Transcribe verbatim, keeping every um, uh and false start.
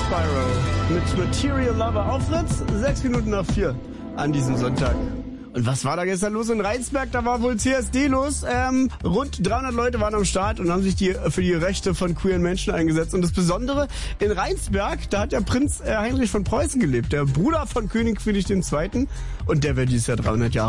Spyro mit Material Lover auf Fritz, sechs Minuten nach vier an diesem Sonntag. Und was war da gestern los in Rheinsberg? Da war wohl C S D los. Ähm, rund dreihundert Leute waren am Start und haben sich die, für die Rechte von queeren Menschen eingesetzt. Und das Besondere, in Rheinsberg, da hat der Prinz äh, Heinrich von Preußen gelebt, der Bruder von König Friedrich der Zweite. Und der wäre dieses Jahr dreihundert Jahre